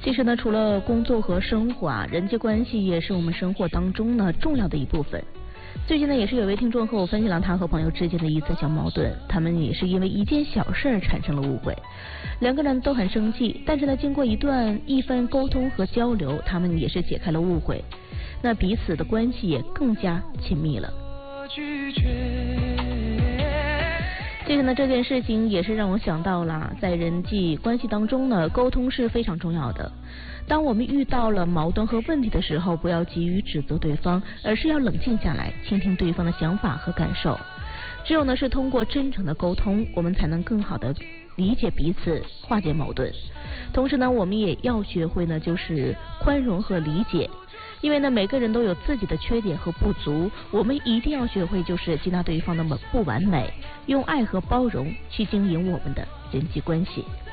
其实呢，除了工作和生活人际关系也是我们生活当中呢重要的一部分。最近呢，也是有位听众和我分析了他和朋友之间的一次小矛盾，他们也是因为一件小事产生了误会，两个人都很生气，但是呢，经过一番沟通和交流，他们也是解开了误会，那彼此的关系也更加亲密了。其实呢，这件事情也是让我想到了，在人际关系当中呢，沟通是非常重要的。当我们遇到了矛盾和问题的时候，不要急于指责对方，而是要冷静下来，倾听对方的想法和感受。只有呢是通过真诚的沟通，我们才能更好的理解彼此，化解矛盾。同时呢，我们也要学会呢就是宽容和理解。因为呢，每个人都有自己的缺点和不足，我们一定要学会就是接纳对方的不完美，用爱和包容去经营我们的人际关系。